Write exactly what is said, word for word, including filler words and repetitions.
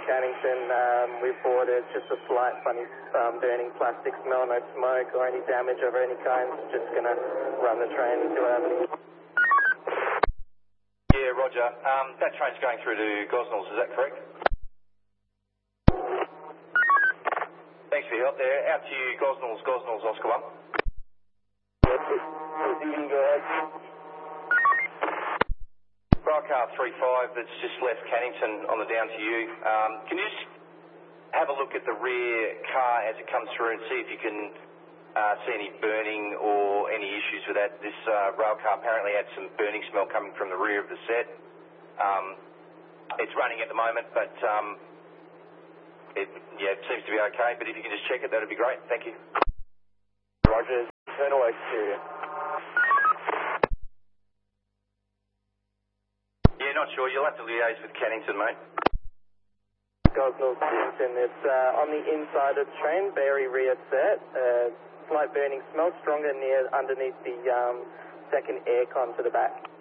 Cannington. Um, we've boarded just a slight funny um, burning plastic smell, no smoke or any damage of any kind. Just going to run the train and see what happens. Yeah, roger. Um, that train's going through to Gosnells, is that correct? Thanks for your help there. Out to you, Gosnells, Gosnells, Oscar one. You can go ahead. Railcar three five that's just left Cannington on the down to you. Um, can you just have a look at the rear car as it comes through and see if you can uh, see any burning or any issues with that? This uh, railcar apparently had some burning smell coming from the rear of the set. Um, it's running at the moment, but um, it, yeah, it seems to be okay. But if you can just check it, that'd be great. Thank you. Roger. Turn away, Syria. Yeah, not sure. You'll have to liaise with Cannington, mate. Gosnells, Cannington. It's uh, on the inside of the train, very rear set. Uh, slight burning smell, stronger near underneath the um, second aircon to the back.